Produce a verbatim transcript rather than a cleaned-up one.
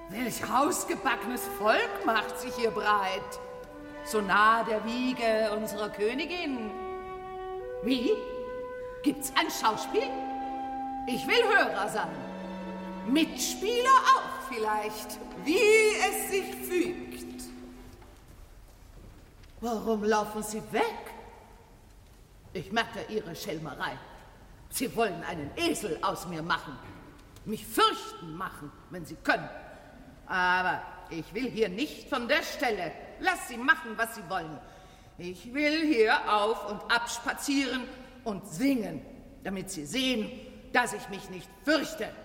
Welch hausgebackenes Volk macht sich hier breit, so nah der Wiege unserer Königin. Wie? Gibt's ein Schauspiel? Ich will Hörer sein. Mitspieler auch vielleicht, wie es sich fügt. Warum laufen Sie weg? Ich merke Ihre Schelmerei. Sie wollen einen Esel aus mir machen, mich fürchten machen, wenn Sie können. Aber ich will hier nicht von der Stelle. Lass sie machen, was sie wollen. Ich will hier auf und ab spazieren und singen, damit sie sehen, dass ich mich nicht fürchte.